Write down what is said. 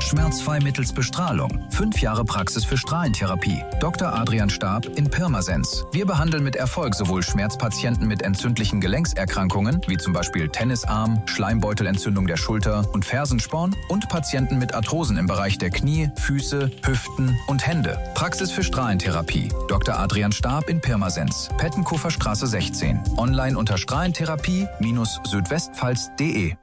Schmerzfrei mittels Bestrahlung. 5 Jahre Praxis für Strahlentherapie. Dr. Adrian Staab in Pirmasens. Wir behandeln mit Erfolg sowohl Schmerzpatienten mit entzündlichen Gelenkserkrankungen, wie zum Beispiel Tennisarm, Schleimbeutelentzündung der Schulter und Fersensporn, und Patienten mit Arthrosen im Bereich der Knie, Füße, Hüften und Hände. Praxis für Strahlentherapie. Dr. Adrian Staab in Pirmasens. Pettenkofer Straße 16. Online unter strahlentherapie-südwestpfalz.de.